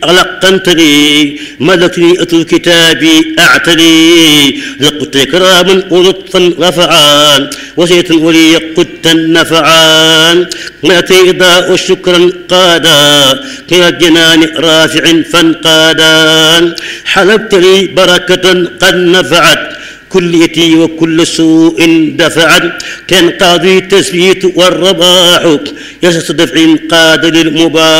لقنتني ملكني أتل كتابي أعتلي لقت إكراما ولطفا رفعان وسيتا ولي قدتا نفعان ماتي إضاء شكرا قادا كي الجنان رافع فانقادا حلبت لي بركة قد نفعت كليتي وكل سوء دفعت كان قاضي التثبيت والرباح يسس دفع قاد للمباح